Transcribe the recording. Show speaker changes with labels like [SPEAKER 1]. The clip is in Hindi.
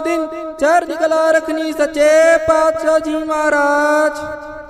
[SPEAKER 1] दिन चढ़ निकला रखनी सच्चे पातशाह जी महाराज।